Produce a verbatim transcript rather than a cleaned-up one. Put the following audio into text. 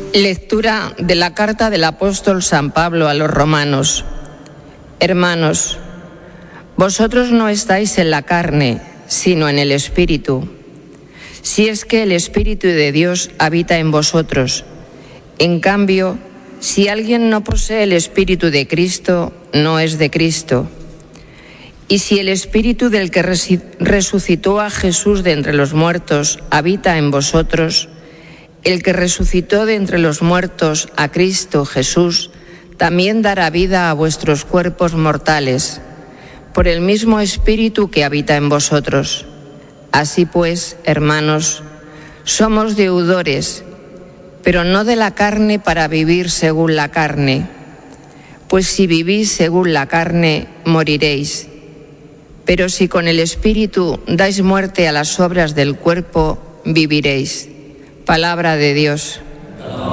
Lectura de la carta del apóstol San Pablo a los romanos. Hermanos, vosotros no estáis en la carne, sino en el Espíritu, si es que el Espíritu de Dios habita en vosotros. En cambio, si alguien no posee el Espíritu de Cristo, no es de Cristo. Y si el Espíritu del que resucitó a Jesús de entre los muertos habita en vosotros, el que resucitó de entre los muertos a Cristo Jesús también dará vida a vuestros cuerpos mortales, por el mismo Espíritu que habita en vosotros. Así pues, hermanos, somos deudores, pero no de la carne para vivir según la carne, pues si vivís según la carne, moriréis. Pero si con el Espíritu dais muerte a las obras del cuerpo, viviréis. Palabra de Dios.